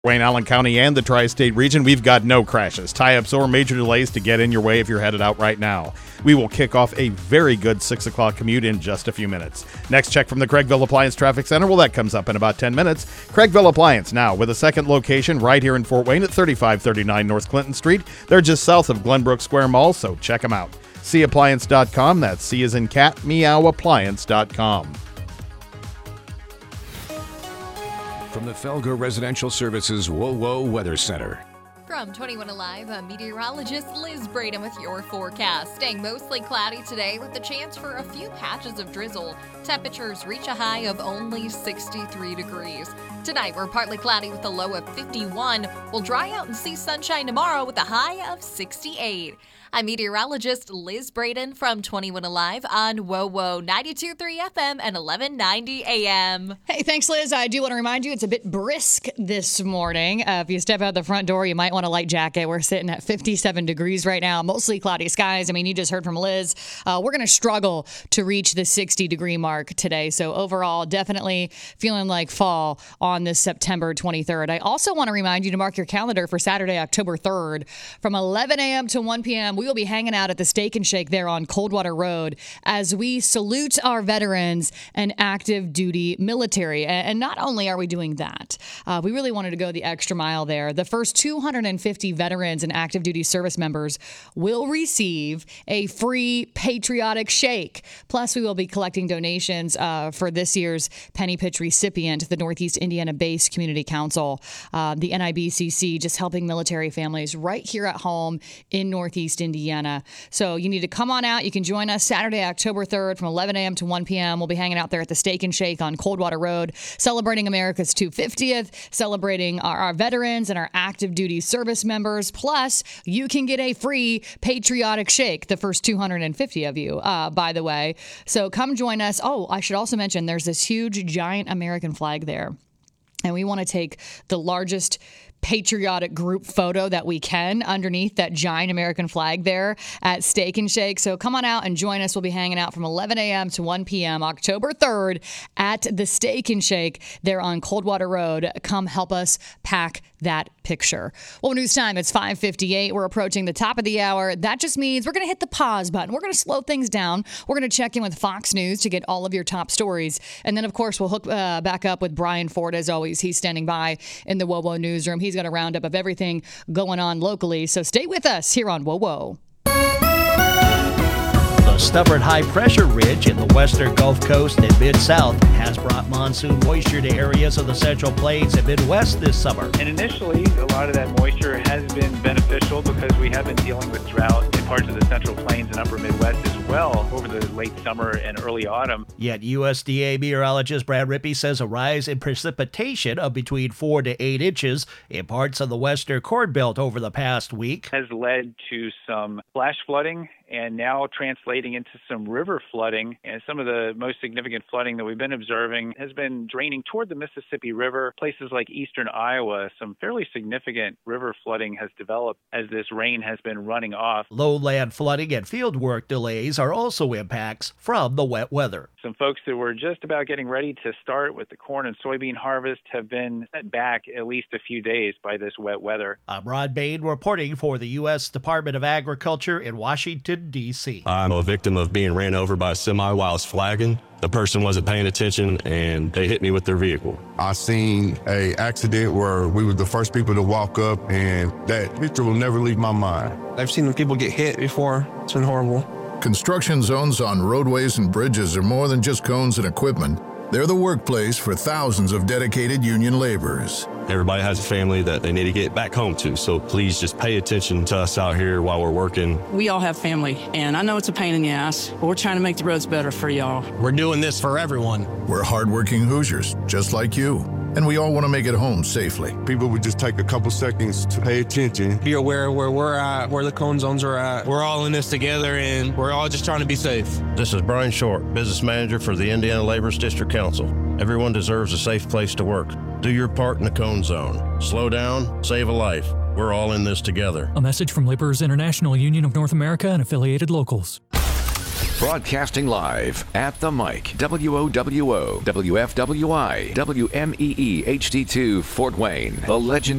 Wayne Allen County and the Tri-State region, we've got no crashes, tie-ups, or major delays to get in your way if you're headed out right now. We will kick off a very good 6 o'clock commute in just a few minutes. Next check from the Craigville Appliance Traffic Center, well, that comes up in about 10 minutes. Craigville Appliance now with a second location right here in Fort Wayne at 3539 North Clinton Street. They're just south of Glenbrook Square Mall, so check them out. Cappliance.com, that's C as in cat, meowappliance.com. From the Felger Residential Services WOWO Weather Center. From 21 Alive, I'm meteorologist Liz Braden with your forecast. Staying mostly cloudy today with the chance for a few patches of drizzle. Temperatures reach a high of only 63 degrees. Tonight, we're partly cloudy with a low of 51. We'll dry out and see sunshine tomorrow with a high of 68. I'm meteorologist Liz Braden from 21 Alive on WOWO 92.3 FM and 1190 AM. Hey, thanks, Liz. I do want to remind you it's a bit brisk this morning. If you step out the front door, you might want a light jacket. We're sitting at 57 degrees right now, mostly cloudy skies. I mean, you just heard from Liz. We're going to struggle to reach the 60-degree mark today. So overall, definitely feeling like fall on this September 23rd. I also want to remind you to mark your calendar for Saturday, October 3rd. From 11 a.m. to 1 p.m., we will be hanging out at the Steak and Shake there on Coldwater Road as we salute our veterans and active duty military. And not only are we doing that, we really wanted to go the extra mile there. The first 250 veterans and active duty service members will receive a free patriotic shake. Plus, we will be collecting donations for this year's Penny Pitch recipient, the Northeast Indiana-based Community Council, the NIBCC, just helping military families right here at home in Northeast Indiana. So you need to come on out. You can join us Saturday, October 3rd from 11 a.m. to 1 p.m. We'll be hanging out there at the Steak and Shake on Coldwater Road, celebrating America's 250th, celebrating our veterans and our active duty service members. Plus, you can get a free patriotic shake, the first 250 of you, by the way. So come join us. Oh, I should also mention there's this huge, giant American flag there. And we want to take the largest patriotic group photo that we can underneath that giant American flag there at Steak and Shake. So come on out and join us. We'll be hanging out from 11 a.m. to 1 p.m. October 3rd at the Steak and Shake there on Coldwater Road. Come help us pack that picture. Well, news time. It's 5:58. We're approaching the top of the hour. That just means we're going to hit the pause button. We're going to slow things down. We're going to check in with Fox News to get all of your top stories. And then, of course, we'll hook back up with Brian Ford, as always. He's standing by in the WOWO newsroom. He's got a roundup of everything going on locally. So stay with us here on WOWO. The stubborn high-pressure ridge in the western Gulf Coast and Mid-South has brought monsoon moisture to areas of the Central Plains and Midwest this summer. And initially, a lot of that moisture has been beneficial because we have been dealing with drought in parts of the Central Plains and Upper Midwest as well over the late summer and early autumn. Yet USDA meteorologist Brad Rippey says a rise in precipitation of between 4 to 8 inches in parts of the western Corn Belt over the past week has led to some flash flooding and now translating into some river flooding. And some of the most significant flooding that we've been observing has been draining toward the Mississippi River. Places like eastern Iowa, some fairly significant river flooding has developed as this rain has been running off. Lowland flooding and field work delays are also impacts from the wet weather. Some folks that were just about getting ready to start with the corn and soybean harvest have been set back at least a few days by this wet weather. I'm Rod Bain reporting for the U.S. Department of Agriculture in Washington, D.C. I'm a victim of being ran over by a semi while I was flagging. The person wasn't paying attention and they hit me with their vehicle. I seen a accident where we were the first people to walk up, and that picture will never leave my mind. I've seen people get hit before. It's been horrible. Construction zones on roadways and bridges are more than just cones and equipment. They're the workplace for thousands of dedicated union laborers. Everybody has a family that they need to get back home to, so please just pay attention to us out here while we're working. We all have family, and I know it's a pain in the ass, but we're trying to make the roads better for y'all. We're doing this for everyone. We're hardworking Hoosiers, just like you. And we all want to make it home safely. People would just take a couple seconds to pay attention. Be aware of where we're at, where the cone zones are at. We're all in this together, and we're all just trying to be safe. This is Brian Short, Business Manager for the Indiana Laborers District Council. Everyone deserves a safe place to work. Do your part in the cone zone. Slow down, save a life. We're all in this together. A message from Laborers International Union of North America and affiliated locals. Broadcasting live at the mic. WOWO, WFWI, WMEE HD2 Fort Wayne. The legend